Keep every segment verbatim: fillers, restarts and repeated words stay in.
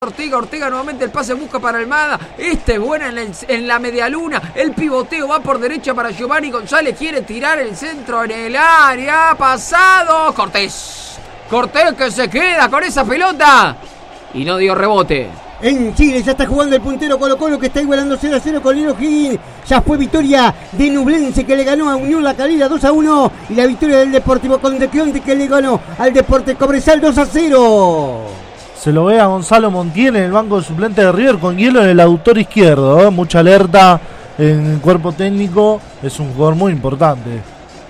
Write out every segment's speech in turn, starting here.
Ortega, Ortega nuevamente el pase busca para Almada, este es buena en, el, en la medialuna, el pivoteo va por derecha para Giovanni González, quiere tirar el centro en el área, pasado, Cortés, Cortés que se queda con esa pelota y no dio rebote. En Chile ya está jugando el puntero Colo Colo que está igualando cero a cero con Lino Higgins. Ya fue victoria de Ñublense que le ganó a Unión La Calera dos a uno. Y la victoria del Deportivo Condequionte que le ganó al Deportes Cobresal dos a cero. Se lo ve a Gonzalo Montiel en el banco de suplente de River con hielo en el autor izquierdo. ¿eh? Mucha alerta en el cuerpo técnico. Es un jugador muy importante.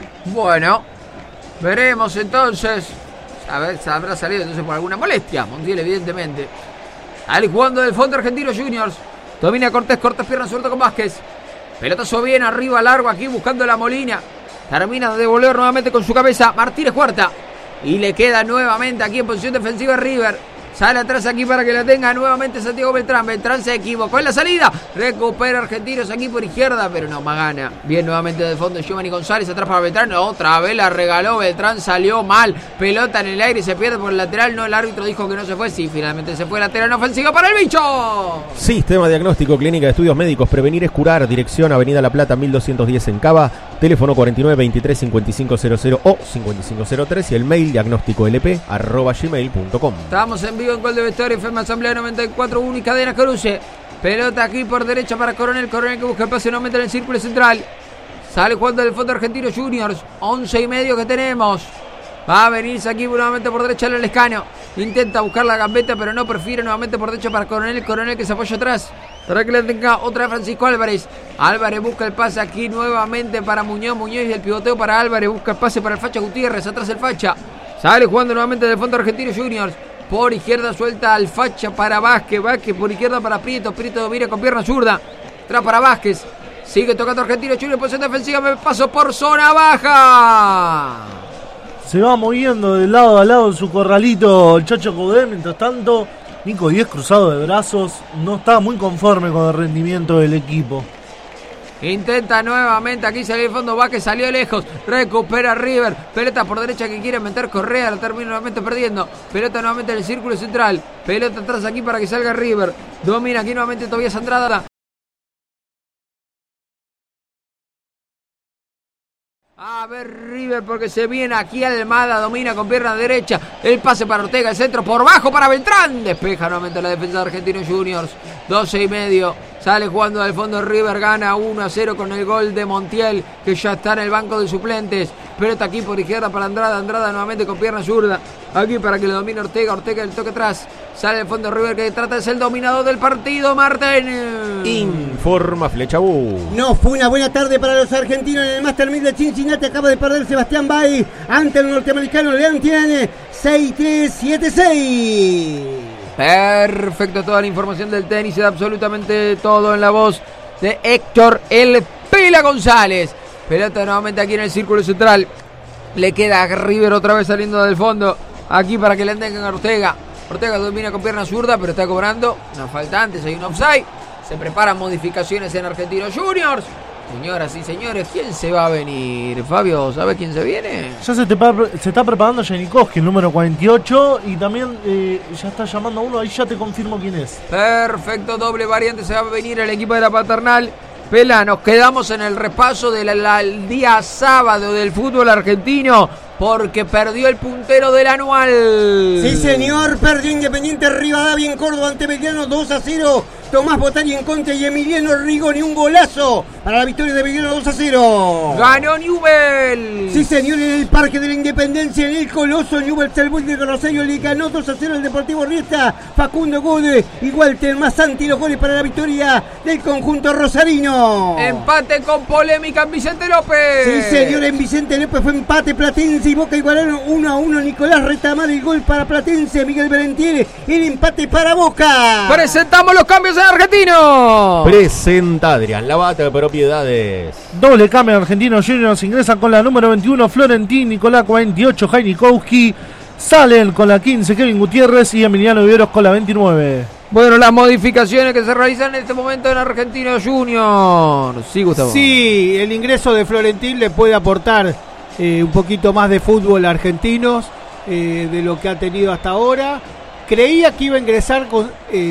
Bueno, veremos entonces. A ver, se habrá salido entonces por alguna molestia. Montiel evidentemente. Ahí jugando del fondo Argentino Juniors. Domina Cortés, Cortés pierna suelta con Vázquez. Pelotazo bien arriba, largo aquí buscando la Molina. Termina de devolver nuevamente con su cabeza Martínez Cuarta. Y le queda nuevamente aquí en posición defensiva River. Sale atrás aquí para que la tenga nuevamente Santiago Beltrán. Beltrán se equivocó en la salida. Recupera Argentinos aquí por izquierda, pero no más gana. Bien nuevamente de fondo Giovanni González. Atrás para Beltrán. Otra vez la regaló Beltrán. Salió mal. Pelota en el aire y se pierde por el lateral. No, el árbitro dijo que no se fue. Sí, finalmente se fue. Lateral ofensiva para el bicho. Sistema Diagnóstico Clínica de Estudios Médicos. Prevenir es curar. Dirección Avenida La Plata mil doscientos diez en Cava. Teléfono cuarenta y nueve veintitrés cincuenta y cinco cero cero o cincuenta y cinco cero tres. Y el mail diagnósticolp arroba gmail punto com. Estamos en vivo en Gol de Vestuario, F M Asamblea noventa y cuatro uno y Cadena Cruce. Pelota aquí por derecha para Coronel. Coronel que busca el pase nuevamente en el círculo central. Sale jugando del fondo Argentino Juniors. once y medio que tenemos. Va a venirse aquí nuevamente por derecha el Lescano. Intenta buscar la gambeta, pero no, prefiere nuevamente por derecha para Coronel. Coronel que se apoya atrás. Para que le tenga otra vez Francisco Álvarez. Álvarez busca el pase aquí nuevamente para Muñoz. Muñoz y el pivoteo para Álvarez. Busca el pase para el Facha Gutiérrez. Atrás el Facha. Sale jugando nuevamente del fondo Argentino Juniors. Por izquierda suelta al Facha para Vázquez. Vázquez por izquierda para Prieto. Prieto domina con pierna zurda. Atrás para Vázquez. Sigue tocando Argentino Juniors. Posición defensiva. Me paso por zona baja. Se va moviendo de lado a lado en su corralito el Chacho Coudet. Mientras tanto, Nico Díez cruzado de brazos. No está muy conforme con el rendimiento del equipo. Intenta nuevamente aquí salir el fondo. Vázquez salió lejos. Recupera River. Pelota por derecha que quiere meter Correa. La termina nuevamente perdiendo. Pelota nuevamente en el círculo central. Pelota atrás aquí para que salga River. Domina aquí nuevamente Tobías Andrada. A ver River porque se viene aquí Almada, domina con pierna derecha, el pase para Ortega, el centro por bajo para Beltrán, despeja nuevamente la defensa de Argentinos Juniors, doce y medio, sale jugando del fondo River, gana uno a cero con el gol de Montiel, que ya está en el banco de suplentes, pelota aquí por izquierda para Andrada, Andrada nuevamente con pierna zurda, aquí para que le domine Ortega, Ortega el toque atrás, sale del fondo River que trata de ser el dominador del partido, Martín. Informa Flecha Bu. No fue una buena tarde para los argentinos en el Master mil de Cincinnati. Acaba de perder Sebastián Bay ante el norteamericano León. Tiene seis tres siete seis. Perfecto, toda la información del tenis y de absolutamente todo en la voz de Héctor El Pela González. Pelota nuevamente aquí en el círculo central. Le queda a River otra vez saliendo del fondo. Aquí para que le tengan a Ortega. Ortega domina con pierna zurda, pero está cobrando una falta antes, hay un offside. Se preparan modificaciones en Argentinos Juniors. Señoras y señores, ¿quién se va a venir? Fabio, ¿sabe quién se viene? Ya se, te, se está preparando Janikowski, el número cuarenta y ocho. Y también eh, ya está llamando a uno, ahí ya te confirmo quién es. Perfecto, doble variante, se va a venir el equipo de la Paternal. Pela, nos quedamos en el repaso del día sábado del fútbol argentino. Porque perdió el puntero del anual. Sí, señor, perdió Independiente Rivadavia en Córdoba ante Belgrano dos a cero. Tomás Botani en contra y Emiliano Rigoni, un golazo para la victoria de Belgrano dos a cero. Ganó Newell. Sí, señor, en el Parque de la Independencia, en el Coloso, Newell Salvoy de Rosario le ganó dos a cero al Deportivo Riestra. Facundo Gode y Walter Masanti los goles para la victoria del conjunto rosarino. Empate con polémica en Vicente López. Sí, señor, en Vicente López fue empate. Platense y Boca igualaron uno a uno. Nicolás Retamar el gol para Platense. Miguel Berentieri el empate para Boca. Presentamos los cambios en Argentino. Presenta Adrián Labata de Propiedades. Doble cambio en Argentinos Juniors. Ingresan con la número veintiuno Florentín, Nicolás cuarenta y ocho Janikowski. Salen con la quince Kevin Gutiérrez y Emiliano Viveros con la veintinueve. Bueno, las modificaciones que se realizan en este momento en Argentinos Juniors. Sí, Gustavo. Sí, el ingreso de Florentín le puede aportar eh, un poquito más de fútbol a Argentinos eh, de lo que ha tenido hasta ahora. creía que iba a ingresar con, eh,